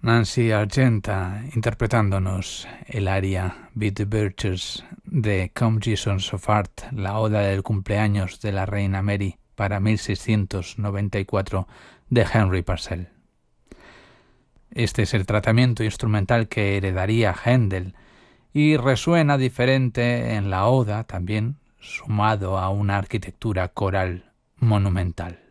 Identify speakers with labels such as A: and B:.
A: Nancy Argenta interpretándonos el aria Beat the Birches de Come Jesus of Art, la oda del cumpleaños de la reina Mary para 1694 de Henry Purcell. Este es el tratamiento instrumental que heredaría Händel y resuena diferente en la oda también, sumado a una arquitectura coral monumental.